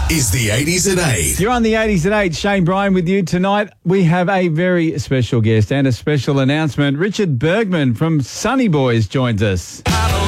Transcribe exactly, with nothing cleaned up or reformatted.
is the eighties at eight. You're on the eighties at eight. Shane Bryan with you tonight. We have a very special guest and a special announcement. Richard Bergman from Sunny Boys joins us. I don't